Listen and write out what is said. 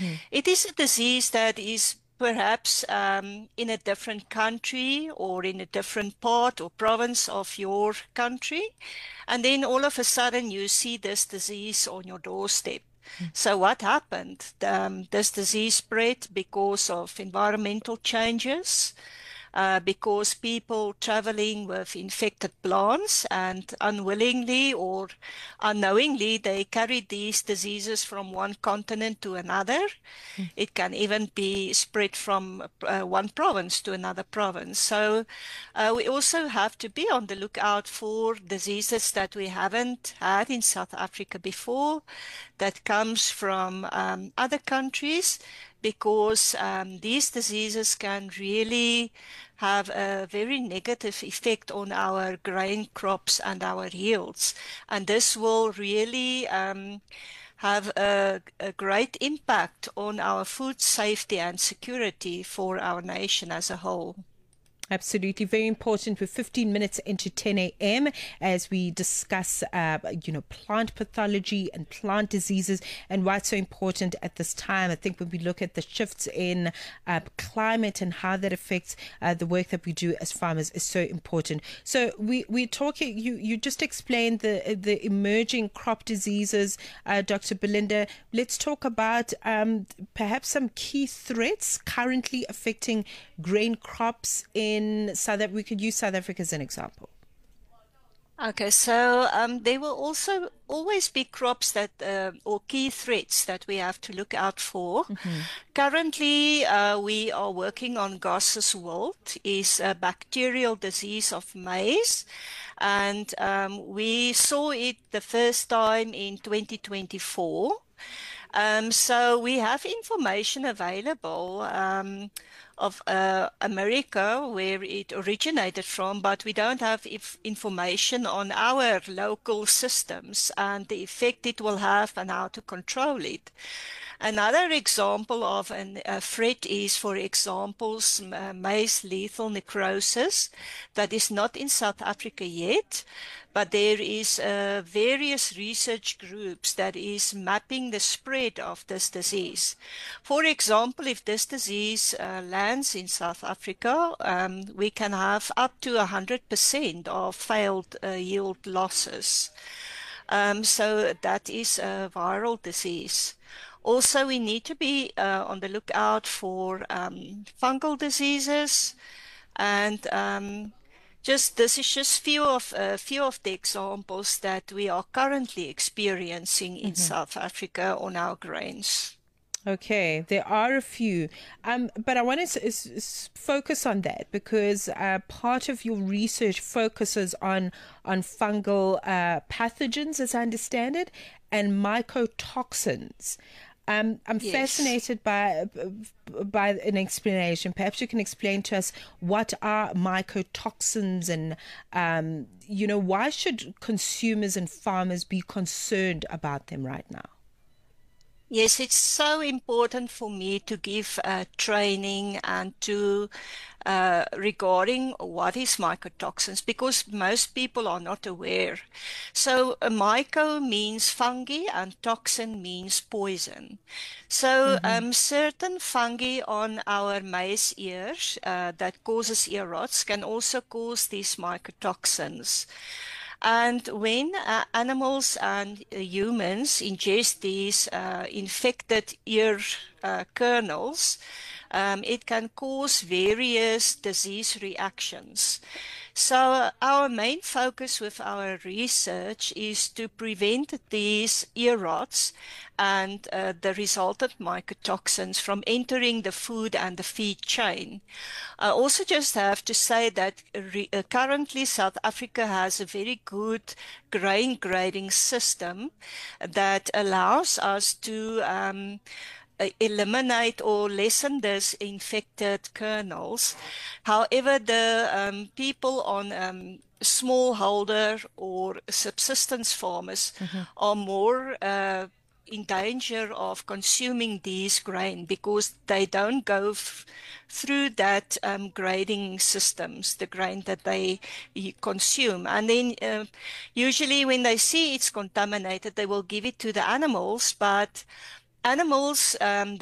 It is a disease that is perhaps in a different country or in a different part or province of your country. And then all of a sudden you see this disease on your doorstep. So what happened? This disease spread because of environmental changes, because people traveling with infected plants and unwillingly or unknowingly they carried these diseases from one continent to another. It can even be spread from one province to another province. So we also have to be on the lookout for diseases that we haven't had in South Africa before, that comes from other countries, because these diseases can really have a very negative effect on our grain crops and our yields. And this will really have a great impact on our food safety and security for our nation as a whole. Absolutely. Very important. We're 15 minutes into 10 a.m. as we discuss, plant pathology and plant diseases and why it's so important at this time. I think when we look at the shifts in climate and how that affects the work that we do as farmers is so important. So we're talking, you just explained the emerging crop diseases, Dr. Belinda. Let's talk about perhaps some key threats currently affecting grain crops in South Africa. We could use South Africa as an example. Okay, so there will also always be crops that or key threats that we have to look out for. Currently, we are working on Gosses wilt, is a bacterial disease of maize, and we saw it the first time in 2024. So we have information available of America, where it originated from, but we don't have information on our local systems and the effect it will have and how to control it. Another example of a threat is, for example, maize lethal necrosis that is not in South Africa yet, but there is various research groups that is mapping the spread of this disease. For example, if this disease lands in South Africa, we can have up to 100% of failed yield losses. So that is a viral disease. Also, we need to be on the lookout for fungal diseases, and this is just few of the examples that we are currently experiencing in South Africa on our grains. Okay, there are a few, but I want to focus on that because part of your research focuses on fungal pathogens, as I understand it, and mycotoxins. I'm fascinated by an explanation. Perhaps you can explain to us what are mycotoxins and, why should consumers and farmers be concerned about them right now? Yes, it's so important for me to give training and to regarding what is mycotoxins, because most people are not aware. So myco means fungi and toxin means poison. So certain fungi on our maize ears that causes ear rots can also cause these mycotoxins. And when animals and humans ingest these infected ear kernels, it can cause various disease reactions. So our main focus with our research is to prevent these ear rots and the resultant mycotoxins from entering the food and the feed chain. I also just have to say that currently South Africa has a very good grain grading system that allows us to eliminate or lessen these infected kernels. However, the people on smallholder or subsistence farmers are more in danger of consuming these grain because they don't go through that grading systems, the grain that they consume. And then usually when they see it's contaminated, they will give it to the animals, but animals